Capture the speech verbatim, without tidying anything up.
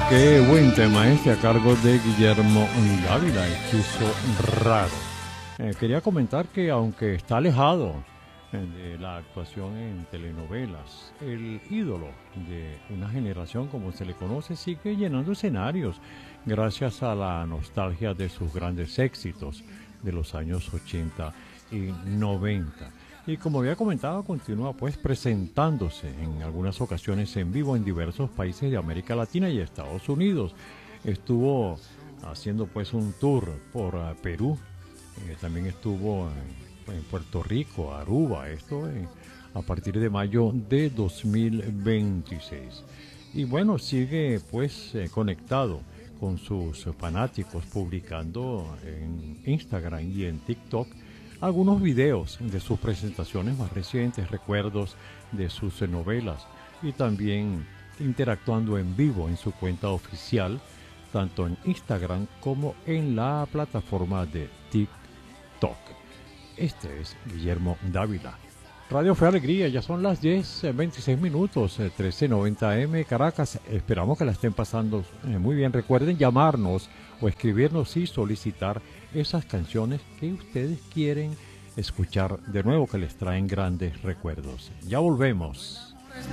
Qué buen tema este a cargo de Guillermo Dávila, Hechizo Raro. Eh, quería comentar que aunque está alejado eh, de la actuación en telenovelas, el ídolo de una generación como se le conoce sigue llenando escenarios gracias a la nostalgia de sus grandes éxitos de los años ochenta y noventa. Y como había comentado, continúa pues presentándose en algunas ocasiones en vivo en diversos países de América Latina y Estados Unidos. Estuvo haciendo pues un tour por uh, Perú, eh, también estuvo en, en Puerto Rico, Aruba, esto eh, a partir de mayo de dos mil veintiséis. Y bueno, sigue pues eh, conectado con sus fanáticos, publicando en Instagram y en TikTok algunos videos de sus presentaciones más recientes, recuerdos de sus novelas y también interactuando en vivo en su cuenta oficial, tanto en Instagram como en la plataforma de TikTok. Este es Guillermo Dávila. Radio Fe Alegría, ya son las diez, veintiséis minutos, trece noventa M Caracas. Esperamos que la estén pasando muy bien. Recuerden llamarnos o escribirnos y solicitar esas canciones que ustedes quieren escuchar de nuevo, que les traen grandes recuerdos. Ya volvemos.